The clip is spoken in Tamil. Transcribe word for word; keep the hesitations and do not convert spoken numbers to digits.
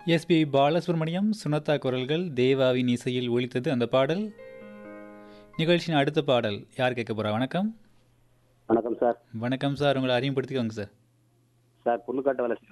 எஸ்பி பாலசுப்ரமணியம் சுனதா குரல்கள் தேவாவின் இசையில் ஒலித்தது அந்த பாடல். நிகழ்ச்சியின் அடுத்த பாடல் யார் கேட்க போறா? வணக்கம். வணக்கம் சார். வணக்கம் சார், உங்களை அறிமுகப்படுத்திக்கோங்க சார். சார் புல்லுக்காட்டு வளர்ச்சி